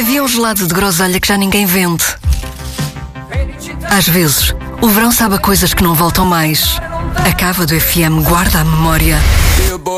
Havia um gelado de groselha que já ninguém vende. Às vezes, o verão sabe a coisas que não voltam mais. A cava do FM guarda a memória.